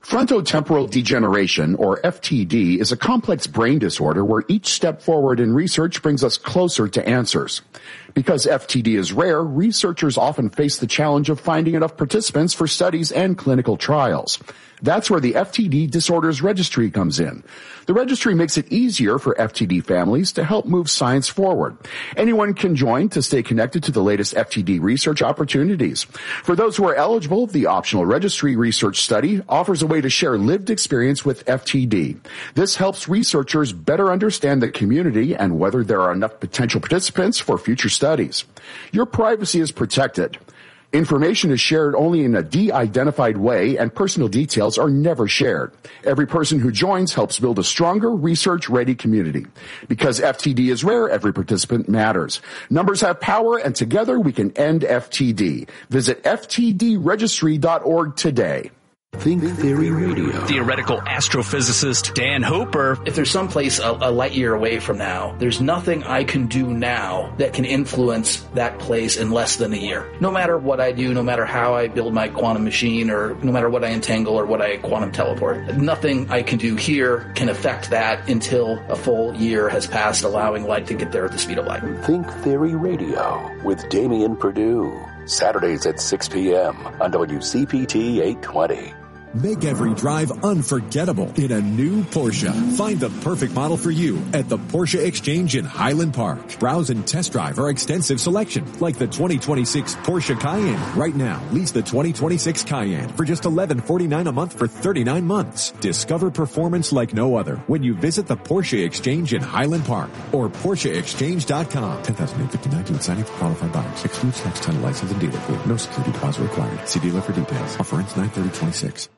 Frontotemporal degeneration, or FTD, is a complex brain disorder where each step forward in research brings us closer to answers. Because FTD is rare, researchers often face the challenge of finding enough participants for studies and clinical trials. That's where the FTD Disorders Registry comes in. The registry makes it easier for FTD families to help move science forward. Anyone can join to stay connected to the latest FTD research opportunities. For those who are eligible, the optional registry research study offers a way to share lived experience with FTD. This helps researchers better understand the community and whether there are enough potential participants for future studies. Your privacy is protected. Information is shared only in a de-identified way, and personal details are never shared. Every person who joins helps build a stronger, research-ready community. Because FTD is rare, every participant matters. Numbers have power, and together we can end FTD. Visit ftdregistry.org today. Think Theory Radio. Theoretical astrophysicist Dan Hooper. If there's someplace a light year away from now, there's nothing I can do now that can influence that place in less than a year. No matter what I do, no matter how I build my quantum machine, or no matter what I entangle or what I quantum teleport, nothing I can do here can affect that until a full year has passed, allowing light to get there at the speed of light. Think Theory Radio with Damian Perdue. Saturdays at 6 p.m. on WCPT 820. Make every drive unforgettable in a new Porsche. Find the perfect model for you at the Porsche Exchange in Highland Park. Browse and test drive our extensive selection, like the 2026 Porsche Cayenne. Right now, lease the 2026 Cayenne for just $1149 a month for 39 months. Discover performance like no other when you visit the Porsche Exchange in Highland Park or PorscheExchange.com. $10,859 to signing for qualified buyers. Excludes tax, title, license, and dealer fee. No security deposit required. See dealer for details. Offer ends 9/30/26.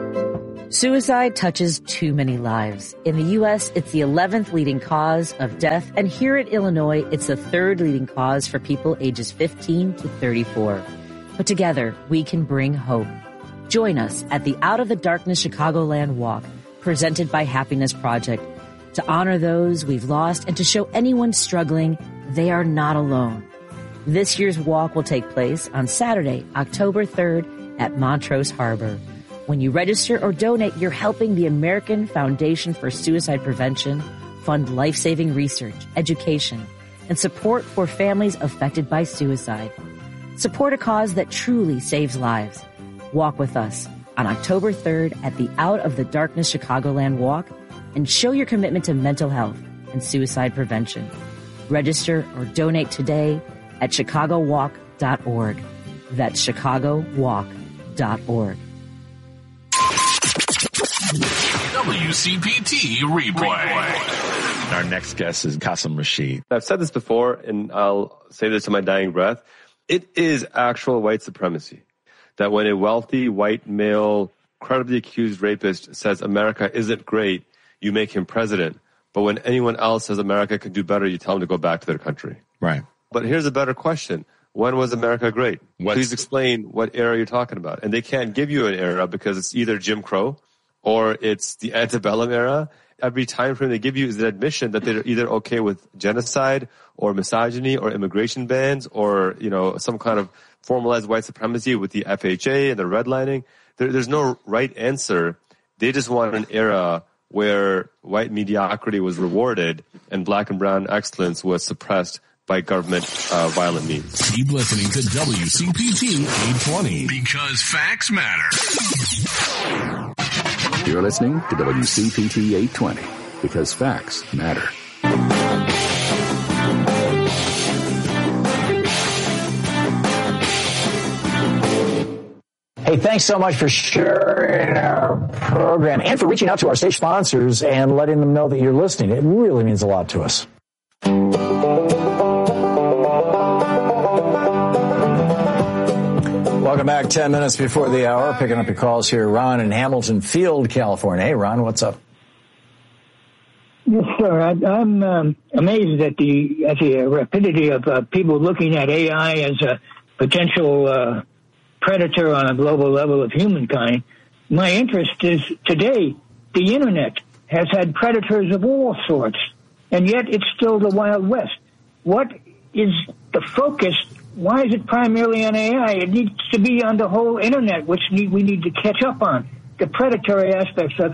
Suicide touches too many lives. In the U.S., it's the 11th leading cause of death, and here in Illinois, it's the 3rd leading cause for people ages 15 to 34. But together, we can bring hope. Join us at the Out of the Darkness Chicagoland Walk, presented by Happiness Project, to honor those we've lost and to show anyone struggling they are not alone. This year's walk will take place on Saturday, October 3rd at Montrose Harbor. When you register or donate, you're helping the American Foundation for Suicide Prevention fund life-saving research, education, and support for families affected by suicide. Support a cause that truly saves lives. Walk with us on October 3rd at the Out of the Darkness Chicagoland Walk and show your commitment to mental health and suicide prevention. Register or donate today at chicagowalk.org. That's chicagowalk.org. WCPT replay. Our next guest is Qasim Rashid. I've said this before, and I'll say this to my dying breath. It is actual white supremacy that when a wealthy, white, male, credibly accused rapist says America isn't great, you make him president. But when anyone else says America can do better, you tell them to go back to their country. Right. But here's a better question. When was America great? Please explain what era you're talking about. And they can't give you an era because it's either Jim Crow or it's the antebellum era. Every time frame they give you is an admission that they're either okay with genocide or misogyny or immigration bans or, some kind of formalized white supremacy with the FHA and the redlining. There's no right answer. They just want an era where white mediocrity was rewarded and black and brown excellence was suppressed by government violent means. Keep listening to WCPT 820 because facts matter. You're listening to WCPT 820 because facts matter. Hey, thanks so much for sharing our program and for reaching out to our state sponsors and letting them know that you're listening. It really means a lot to us. Welcome back. 10 minutes before the hour. Picking up your calls here. Ron in Hamilton Field, California. Hey, Ron, what's up? Yes, sir. I'm amazed at the rapidity of people looking at AI as a potential predator on a global level of humankind. My interest is today the Internet has had predators of all sorts, and yet it's still the Wild West. What is the focus? Why is it primarily on AI? It needs to be on the whole Internet, which we need to catch up on. the predatory aspects of,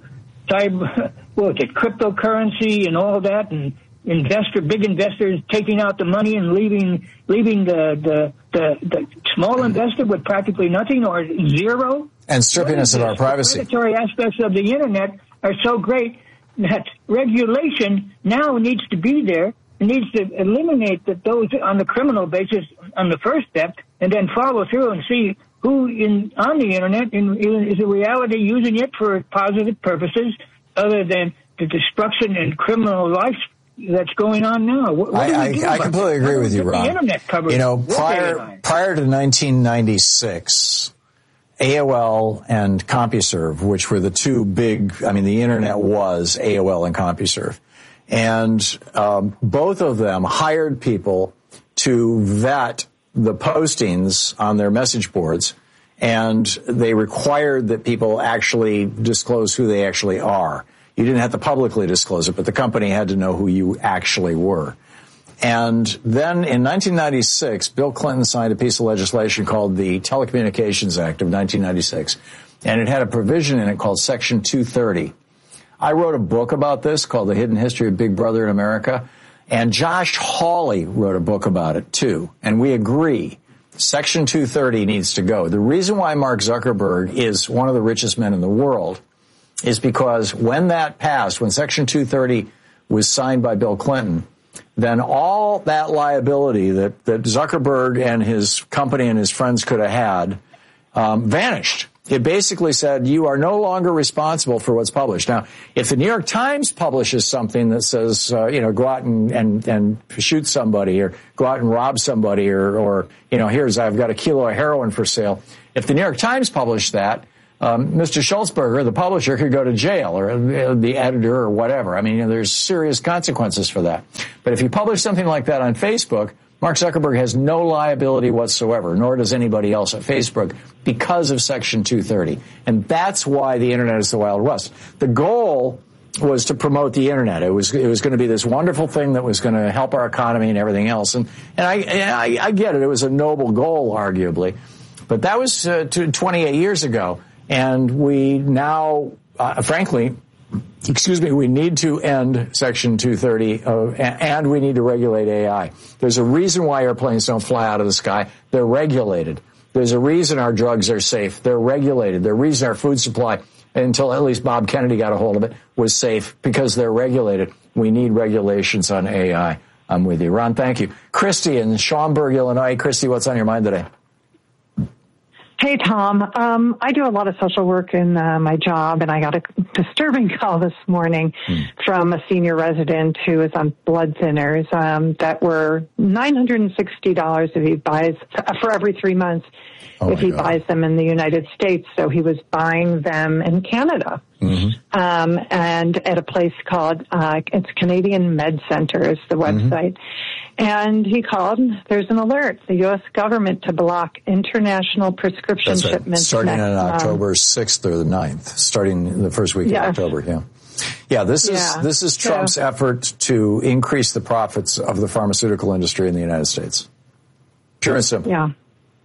cryptocurrency and all that, and big investors taking out the money and leaving the small investor with practically nothing or zero. And stripping us of our privacy. The predatory aspects of the internet are so great that regulation now needs to be there. It needs to eliminate those on the criminal basis on the first step, and then follow through and see who on the internet is in reality using it for positive purposes other than the destruction and criminal life that's going on now. I completely agree with you, Ron. The internet covers prior to 1996, AOL and CompuServe, which were the two big, the internet was AOL and CompuServe. And both of them hired people to vet the postings on their message boards, and they required that people actually disclose who they actually are. You didn't have to publicly disclose it, but the company had to know who you actually were. And then in 1996, Bill Clinton signed a piece of legislation called the Telecommunications Act of 1996, and it had a provision in it called Section 230. I wrote a book about this called The Hidden History of Big Brother in America, and Josh Hawley wrote a book about it too, and we agree Section 230 needs to go. The reason why Mark Zuckerberg is one of the richest men in the world is because when that passed, when Section 230 was signed by Bill Clinton, then all that liability that Zuckerberg and his company and his friends could have had vanished. It basically said you are no longer responsible for what's published. Now, if the New York Times publishes something that says, go out and shoot somebody or go out and rob somebody or I've got a kilo of heroin for sale. If the New York Times published that, Mr. Schultzberger, the publisher, could go to jail, or the editor or whatever. There's serious consequences for that. But if you publish something like that on Facebook, Mark Zuckerberg has no liability whatsoever, nor does anybody else at Facebook, because of Section 230. And that's why the Internet is the Wild West. The goal was to promote the Internet. It was going to be this wonderful thing that was going to help our economy and everything else. And I get it. It was a noble goal, arguably. But that was 28 years ago. And we now, frankly, we need to end Section 230, and we need to regulate AI. There's a reason why airplanes don't fly out of the sky. They're regulated. There's a reason our drugs are safe. They're regulated. There's a reason our food supply, until at least Bob Kennedy got a hold of it, was safe, because they're regulated. We need regulations on AI. I'm with you. Ron, thank you. Christy in Schaumburg, Illinois. Christy, what's on your mind today? Hey, Tom. I do a lot of social work in my job, and I got a disturbing call this morning from a senior resident who is on blood thinners that were $960 if he buys for every 3 months if he buys them in the United States. So he was buying them in Canada. And at a place called, it's Canadian Med Center is the website. And he called, there's an alert, the U.S. government to block international prescription shipments. Starting on October 6th or the 9th, starting the first week of October, Yeah, this is Trump's effort to increase the profits of the pharmaceutical industry in the United States. Pure and simple. Yeah.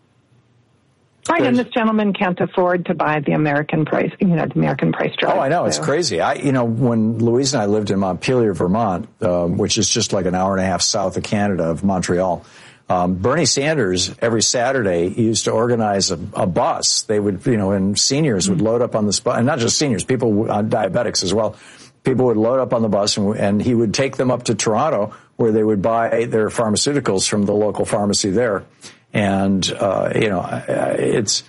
Right, and this gentleman can't afford to buy the American price, the American price drug. Oh, I know. It's crazy. When Louise and I lived in Montpelier, Vermont, which is just like an hour and a half south of Canada, of Montreal, Bernie Sanders every Saturday used to organize a bus. They would, and seniors would load up on this bus, and not just seniors, people, diabetics as well. People would load up on the bus, and he would take them up to Toronto, where they would buy their pharmaceuticals from the local pharmacy there. And, it's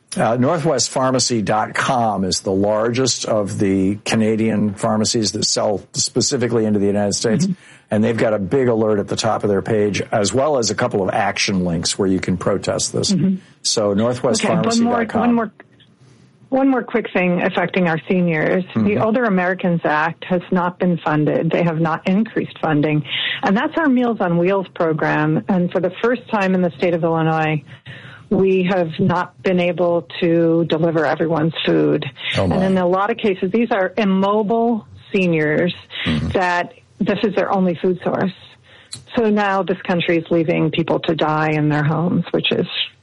NorthwestPharmacy.com is the largest of the Canadian pharmacies that sell specifically into the United States. And they've got a big alert at the top of their page, as well as a couple of action links where you can protest this. So NorthwestPharmacy.com. One more quick thing affecting our seniors. The Older Americans Act has not been funded. They have not increased funding. And that's our Meals on Wheels program. And for the first time in the state of Illinois, we have not been able to deliver everyone's food. And in a lot of cases, these are immobile seniors that this is their only food source. So now this country is leaving people to die in their homes, which is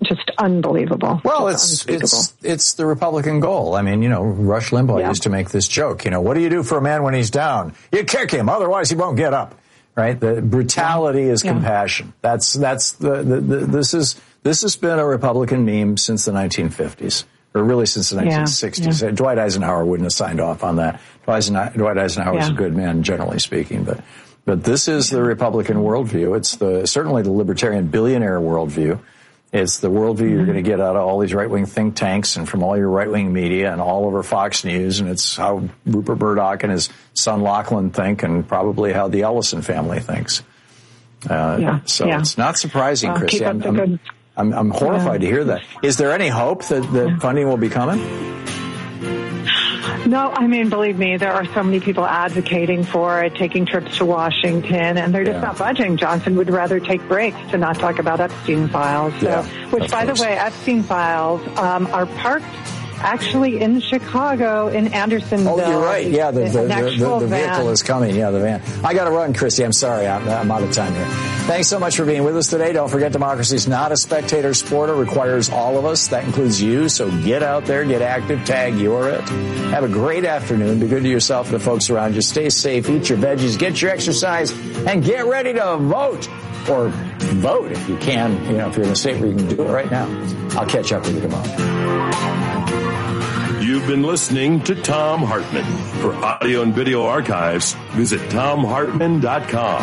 just unbelievable. Well, it's the Republican goal. I mean, Rush Limbaugh used to make this joke. What do you do for a man when he's down? You kick him, otherwise he won't get up. Right? The brutality is compassion. This has been a Republican meme since the 1950s, or really since the 1960s. Yeah. Dwight Eisenhower wouldn't have signed off on that. Dwight Eisenhower is a good man, generally speaking, but this is the Republican worldview. It's certainly the libertarian billionaire worldview. It's the worldview you're going to get out of all these right-wing think tanks and from all your right-wing media and all over Fox News. And it's how Rupert Murdoch and his son Lachlan think, and probably how the Ellison family thinks. It's not surprising, Chrissy. I'm horrified to hear that. Is there any hope that funding will be coming? No, I mean, believe me, there are so many people advocating for it, taking trips to Washington, and they're just not budging. Johnson would rather take breaks to not talk about Epstein files. Which, by the way, Epstein files are parked actually in Chicago, in Andersonville. Oh, you're right. Yeah, the vehicle is coming. Yeah, the van. I got to run, Chrissy. I'm sorry. I'm out of time here. Thanks so much for being with us today. Don't forget, democracy is not a spectator sport. It requires all of us. That includes you. So get out there, get active, tag you're it. Have a great afternoon. Be good to yourself and the folks around you. Stay safe, eat your veggies, get your exercise, and get ready to vote. Or vote if you can, if you're in a state where you can do it right now. I'll catch up with you tomorrow. You've been listening to Thom Hartmann. For audio and video archives, visit ThomHartmann.com.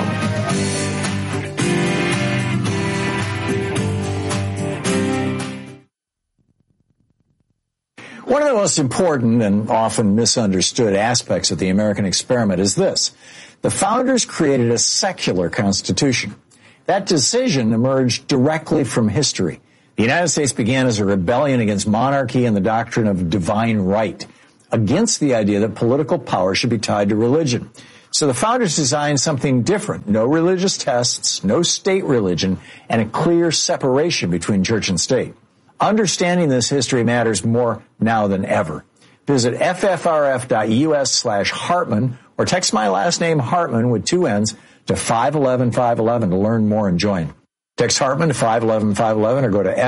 One of the most important and often misunderstood aspects of the American experiment is this. The founders created a secular constitution. That decision emerged directly from history. The United States began as a rebellion against monarchy and the doctrine of divine right, against the idea that political power should be tied to religion. So the founders designed something different. No religious tests, no state religion, and a clear separation between church and state. Understanding this history matters more now than ever. Visit ffrf.us/Hartmann or text my last name Hartmann with 2 N's to 511-511 to learn more and join. Text Hartmann to 511-511 or go to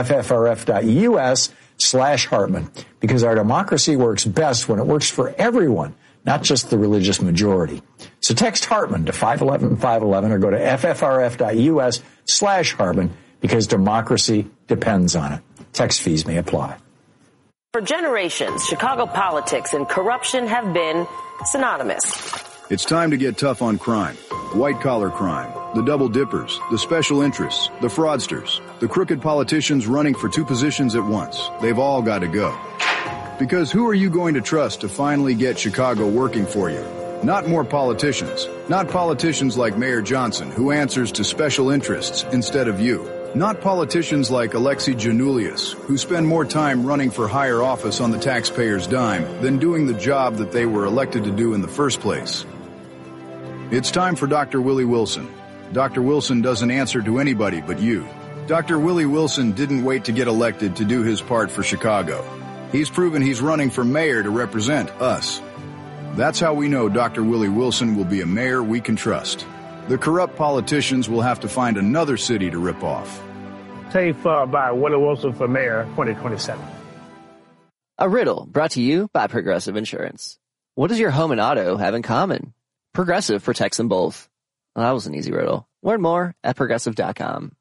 ffrf.us/Hartmann, because our democracy works best when it works for everyone, not just the religious majority. So text Hartmann to 511-511 or go to ffrf.us/Hartmann, because democracy depends on it. Text fees may apply. For generations, Chicago politics and corruption have been synonymous. It's time to get tough on crime. White-collar crime, the double dippers, the special interests, the fraudsters, the crooked politicians running for 2 positions at once. They've all got to go. Because who are you going to trust to finally get Chicago working for you? Not more politicians. Not politicians like Mayor Johnson, who answers to special interests instead of you. Not politicians like Alexei Giannoulias, who spend more time running for higher office on the taxpayer's dime than doing the job that they were elected to do in the first place. It's time for Dr. Willie Wilson. Dr. Wilson doesn't answer to anybody but you. Dr. Willie Wilson didn't wait to get elected to do his part for Chicago. He's proven he's running for mayor to represent us. That's how we know Dr. Willie Wilson will be a mayor we can trust. The corrupt politicians will have to find another city to rip off. Safe by Willie Wilson for mayor 2027. A riddle brought to you by Progressive Insurance. What does your home and auto have in common? Progressive protects them both. Well, that was an easy riddle. Learn more at Progressive.com.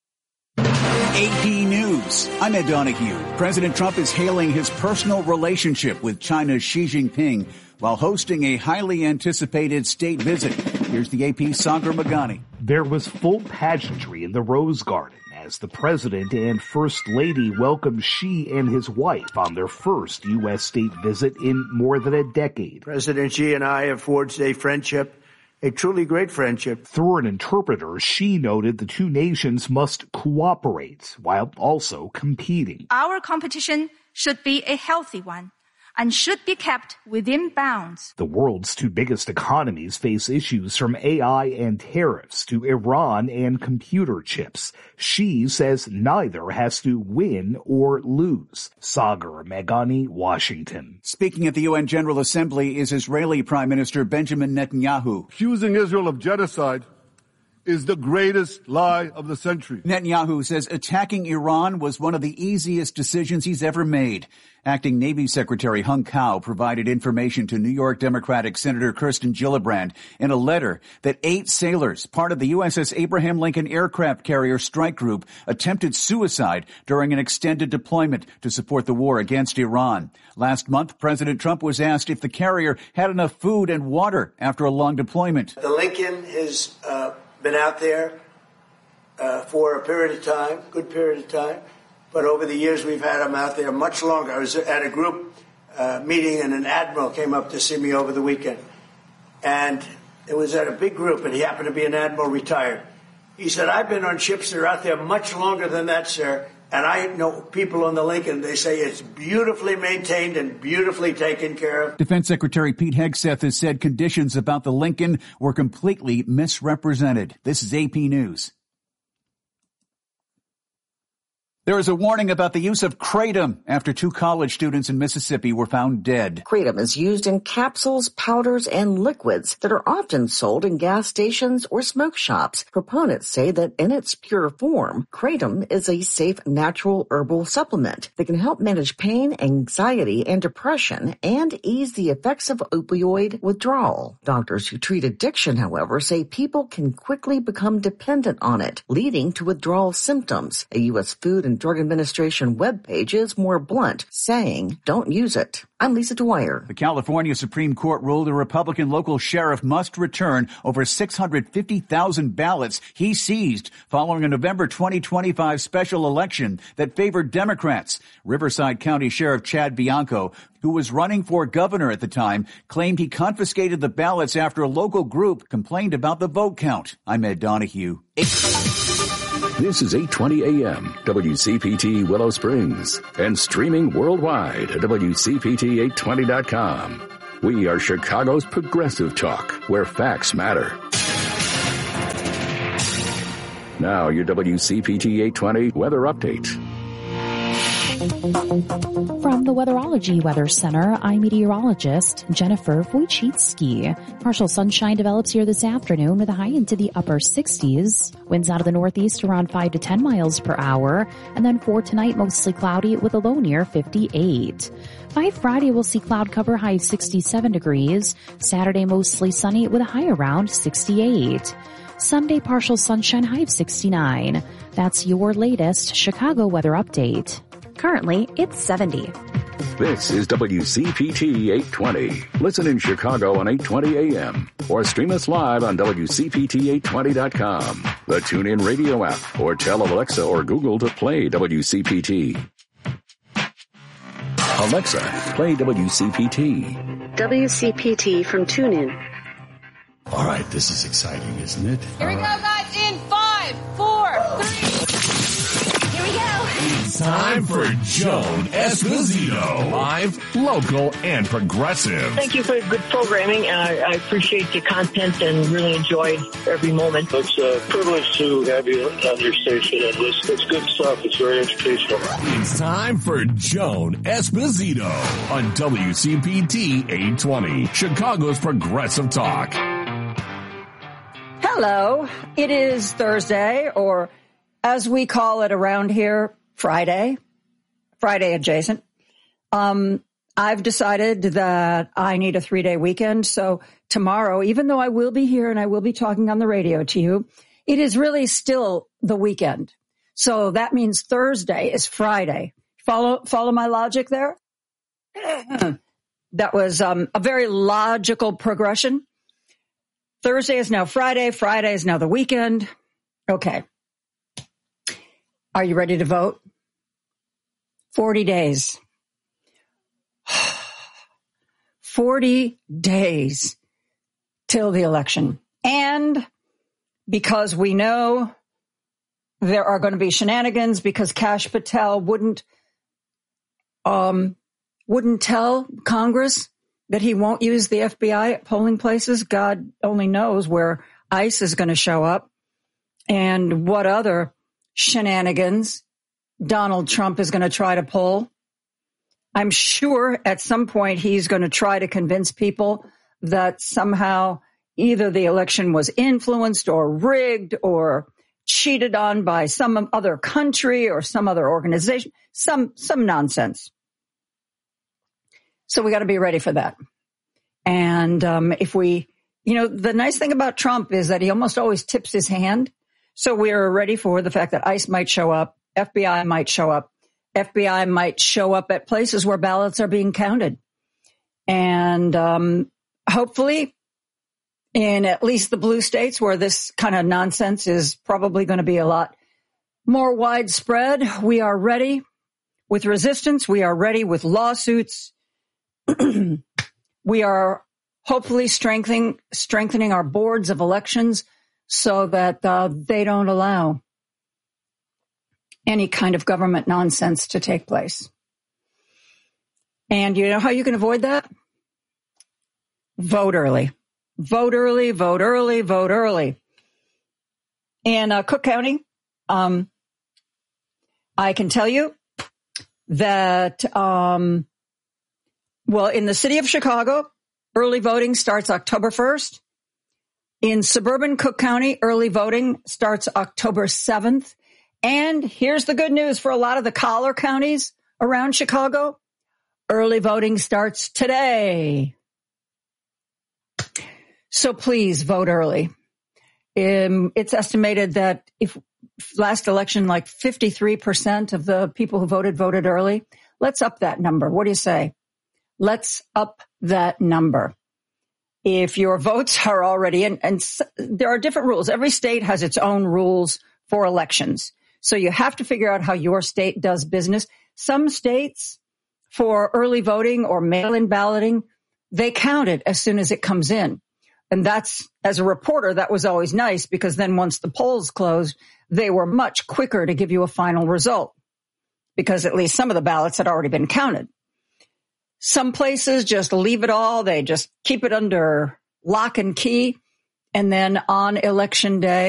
AP News. I'm Ed Donahue. President Trump is hailing his personal relationship with China's Xi Jinping while hosting a highly anticipated state visit. Here's the AP's Sagar Meghani. There was full pageantry in the Rose Garden as the president and first lady welcomed Xi and his wife on their first U.S. state visit in more than a decade. President Xi and I have forged a friendship, a truly great friendship. Through an interpreter, Xi noted the two nations must cooperate while also competing. Our competition should be a healthy one and should be kept within bounds. The world's 2 biggest economies face issues from AI and tariffs to Iran and computer chips. Xi says neither has to win or lose. Sagar Meghani, Washington. Speaking at the UN General Assembly is Israeli Prime Minister Benjamin Netanyahu. Accusing Israel of genocide is the greatest lie of the century. Netanyahu says attacking Iran was one of the easiest decisions he's ever made. Acting Navy Secretary Hung Kao provided information to New York Democratic Senator Kirsten Gillibrand in a letter that 8 sailors, part of the USS Abraham Lincoln aircraft carrier strike group, attempted suicide during an extended deployment to support the war against Iran. Last month, President Trump was asked if the carrier had enough food and water after a long deployment. The Lincoln has been out there for a period of time, good period of time. But over the years, we've had them out there much longer. I was at a group meeting, and an admiral came up to see me over the weekend. And it was at a big group, and he happened to be an admiral retired. He said, I've been on ships that are out there much longer than that, sir. And I know people on the Lincoln, they say it's beautifully maintained and beautifully taken care of. Defense Secretary Pete Hegseth has said conditions about the Lincoln were completely misrepresented. This is AP News. There is a warning about the use of kratom after 2 college students in Mississippi were found dead. Kratom is used in capsules, powders, and liquids that are often sold in gas stations or smoke shops. Proponents say that in its pure form, kratom is a safe natural herbal supplement that can help manage pain, anxiety, and depression and ease the effects of opioid withdrawal. Doctors who treat addiction, however, say people can quickly become dependent on it, leading to withdrawal symptoms. A U.S. Food and Drug Administration webpage is more blunt, saying, don't use it. I'm Lisa Dwyer. The California Supreme Court ruled a Republican local sheriff must return over 650,000 ballots he seized following a November 2025 special election that favored Democrats. Riverside County Sheriff Chad Bianco, who was running for governor at the time, claimed he confiscated the ballots after a local group complained about the vote count. I'm Ed Donahue. This is 820 AM, WCPT Willow Springs, and streaming worldwide at WCPT820.com. We are Chicago's progressive talk, where facts matter. Now, your WCPT 820 weather update. From the Weatherology Weather Center, I'm meteorologist Jennifer Wojcicki. Partial sunshine develops here this afternoon with a high into the upper 60s. Winds out of the northeast around 5 to 10 miles per hour. And then for tonight, mostly cloudy with a low near 58. By Friday, we'll see cloud cover high 67 degrees. Saturday, mostly sunny with a high around 68. Sunday, partial sunshine, high of 69. That's your latest Chicago weather update. Currently, it's 70. This is WCPT 820. Listen in Chicago on 820 AM or stream us live on WCPT820.com, the TuneIn radio app, or tell Alexa or Google to play WCPT. Alexa, play WCPT. WCPT from TuneIn. All right, this is exciting, isn't it? Here we go, guys, in 5, 4, 3. Here we go. It's time for Joan Esposito. Live, local, and progressive. Thank you for good programming. I appreciate the content and really enjoyed every moment. It's a privilege to have you on your station, and it's good stuff. It's very educational. It's time for Joan Esposito on WCPT 820, Chicago's progressive talk. Hello. It is Thursday, or as we call it around here, Friday adjacent. I've decided that I need a 3-day weekend. So tomorrow, even though I will be here and I will be talking on the radio to you, it is really still the weekend. So that means Thursday is Friday. Follow my logic there? That was a very logical progression. Thursday is now Friday. Friday is now the weekend. Okay. Are you ready to vote? 40 days. 40 days till the election. And because we know there are going to be shenanigans, because Kash Patel wouldn't tell Congress that he won't use the FBI at polling places. God only knows where ICE is going to show up and what other shenanigans Donald Trump is going to try to pull. I'm sure at some point he's going to try to convince people that somehow either the election was influenced or rigged or cheated on by some other country or some other organization, some nonsense. So we got to be ready for that. And if we, the nice thing about Trump is that he almost always tips his hand. So we are ready for the fact that ICE might show up, FBI might show up. FBI might show up at places where ballots are being counted. And hopefully in at least the blue states where this kind of nonsense is probably going to be a lot more widespread, we are ready with resistance. We are ready with lawsuits. We are hopefully strengthening our boards of elections so that they don't allow any kind of government nonsense to take place. And you know how you can avoid that? Vote early. Vote early, vote early, vote early. In Cook County, I can tell you that, in the city of Chicago, early voting starts October 1st. In suburban Cook County, early voting starts October 7th. And here's the good news for a lot of the collar counties around Chicago. Early voting starts today. So please vote early. It's estimated that if last election, like 53% of the people who voted early. Let's up that number. What do you say? Let's up that number. If your votes are already in, and there are different rules. Every state has its own rules for elections. So you have to figure out how your state does business. Some states for early voting or mail-in balloting, they count it as soon as it comes in. And that's, as a reporter, that was always nice because then once the polls closed, they were much quicker to give you a final result because at least some of the ballots had already been counted. Some places just leave it all. They just keep it under lock and key. And then on election day,